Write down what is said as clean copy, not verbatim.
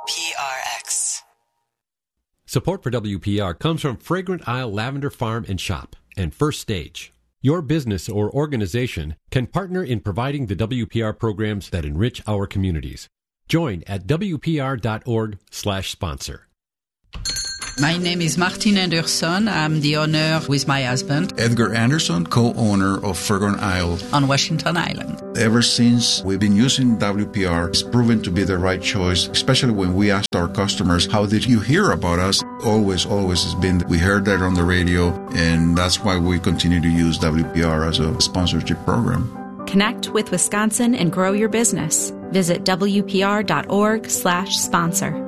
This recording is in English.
PRX. Support for WPR comes from Fragrant Isle Lavender Farm and Shop and First Stage. Your business or organization can partner in providing the WPR programs that enrich our communities. Join at WPR.org/sponsor. My name is Martin Anderson. I'm the owner with my husband, Edgar Anderson, co-owner of Fragrant Isle on Washington Island. Ever since we've been using WPR, it's proven to be the right choice, especially when we asked our customers, how did you hear about us? Always has been, we heard that on the radio, and that's why we continue to use WPR as a sponsorship program. Connect with Wisconsin and grow your business. Visit WPR.org/sponsor.